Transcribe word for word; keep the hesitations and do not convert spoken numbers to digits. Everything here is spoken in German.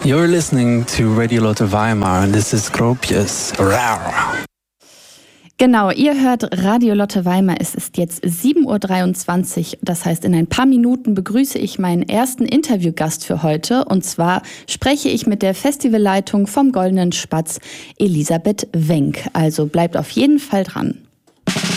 You're listening to Radio Lotte Weimar and this is Gropius. Rawr. Genau, ihr hört Radio Lotte Weimar. Es ist jetzt sieben Uhr dreiundzwanzig. Das heißt, in ein paar Minuten begrüße ich meinen ersten Interviewgast für heute. Und zwar spreche ich mit der Festivalleitung vom Goldenen Spatz, Elisabeth Wenck. Also bleibt auf jeden Fall dran.